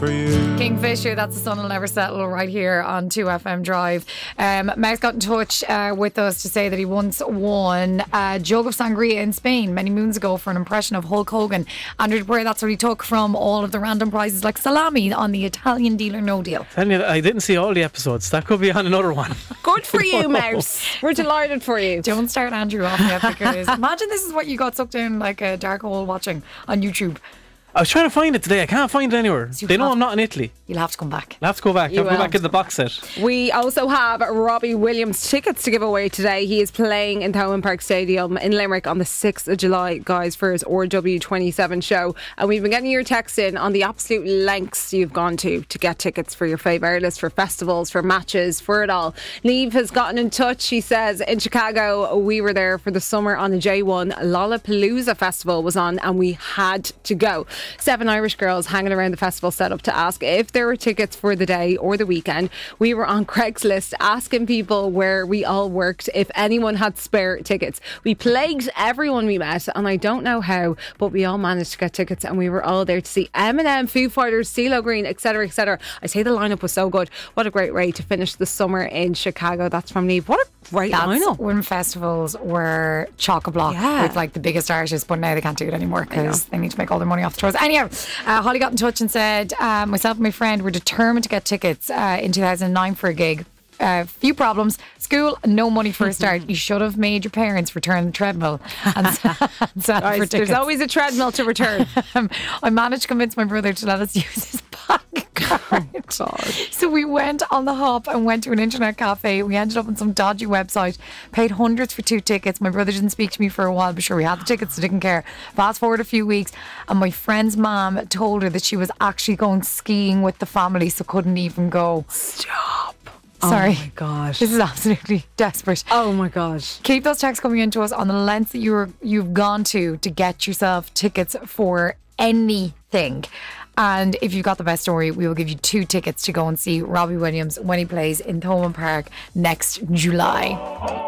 Kingfisher, that's The Sun Will Never Settle, right here on 2FM Drive. Mark's got in touch with us to say that he once won a jug of sangria in Spain many moons ago for an impression of Hulk Hogan. Andrew Dwyer, that's what he took from all of the random prizes like salami on the Italian Deal or No Deal. Tell you, I didn't see all the episodes. That could be on another one. Good for you, Mouse. We're delighted for you. Don't start Andrew off yet, because imagine this is what you got sucked in like a dark hole watching on YouTube. I was trying to find it today. I can't find it anywhere. So they know I'm not in Italy. You'll have to come back. I'll have to go back. I'll go back in the box set. We also have Robbie Williams tickets to give away today. He is playing in Thomond Park Stadium in Limerick on the 6th of July, guys, for his RW27 show. And we've been getting your texts in on the absolute lengths you've gone to get tickets for your favourite artists, for festivals, for matches, for it all. Neve has gotten in touch. She says, in Chicago, we were there for the summer on the J1. Lollapalooza Festival was on and we had to go. 7 Irish girls hanging around the festival set up to ask if there were tickets for the day or the weekend. We were on Craigslist asking people where we all worked if anyone had spare tickets. We plagued everyone we met, and I don't know how, but we all managed to get tickets, and we were all there to see Eminem, Foo Fighters, CeeLo Green, etc, etc. I say the lineup was so good. What a great way to finish the summer in Chicago. That's from Neve. What a great lineup. When festivals were chock-a-block with like the biggest artists, but now they can't do it anymore because they need to make all their money off the tours. Anyhow, Holly got in touch and said, myself and my friend were determined to get tickets in 2009 for a gig. Few problems. School, no money for a start. You should have made your parents return the treadmill and sat for tickets. There's always a treadmill to return. I managed to convince my brother to let us use his bank card. So we went on the hop and went to an internet cafe. We ended up on some dodgy website, paid hundreds for 2 tickets. My brother didn't speak to me for a while, but sure, we had the tickets, so didn't care. Fast forward a few weeks, and my friend's mom told her that she was actually going skiing with the family, so couldn't even go. Stop. Sorry. Oh my gosh. This is absolutely desperate. Oh my gosh. Keep those texts coming into us on the lengths that you've gone to get yourself tickets for anything. And if you've got the best story, we will give you 2 tickets to go and see Robbie Williams when he plays in Thomond Park next July.